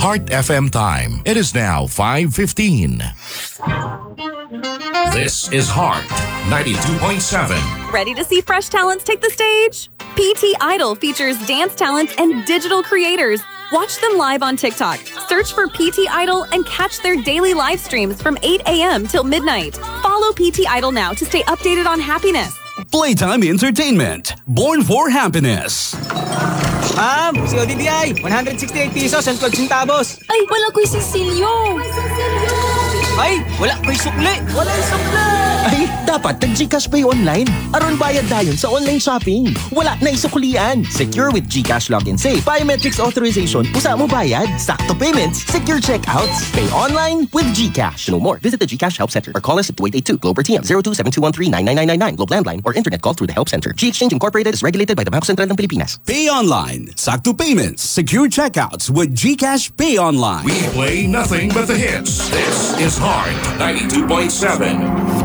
Heart FM time. It is now 5:15. This is Heart 92.7. Ready to see fresh talents take the stage? PT Idol features dance talents and digital creators. Watch them live on TikTok. Search for PT Idol and catch their daily live streams from 8 a.m. till midnight. Follow PT Idol now to stay updated on happiness. Playtime Entertainment. Born for happiness. Ma'am, si ODDI, 168 pesos and 12 centavos. Ay, wala ko'y sisilyo. Ay, wala ko'y sukli. Wala yung sukli. Ay, dapat nag-GCash Pay online. Aron bayad dayon sa online shopping. Wala na isuklian. Secure with GCash Login Safe. Biometrics authorization. Usa mo bayad. Sakto payments. Secure checkouts. Pay online with GCash. To know more, visit the GCash Help Center or call us at 2882 Globe or TM 0272139999 Globe Landline or internet call through the Help Center. G-Exchange Incorporated is regulated by the Bangko Sentral ng Pilipinas. Pay online. Sakto payments. Secure checkouts with GCash Pay online. We play nothing but the hits. This is Heart 92.7.